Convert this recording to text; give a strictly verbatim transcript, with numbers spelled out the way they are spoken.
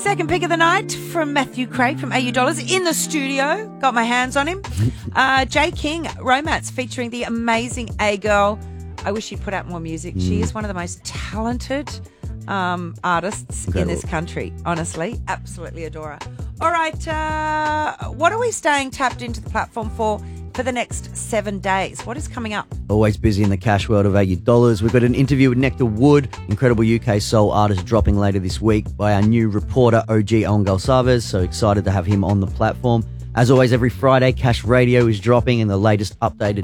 Second pick of the night from Matthew Craig from A U Dollars in the studio. Got my hands on him. Uh, Jay King, Romance, featuring the amazing A-Girl. I wish she'd put out more music. Mm. She is one of the most talented um, artists Incredible. in this country, honestly. Absolutely adore her. All right, uh, what are we staying tapped into the platform for for the next seven days? What is coming up? Always busy in the cash world of A U Dollars. We've got an interview with Nectar Wood, incredible U K soul artist, dropping later this week by our new reporter, O G Owen Galsavez. So excited to have him on the platform. As always, every Friday, Cash Radio is dropping and the latest updated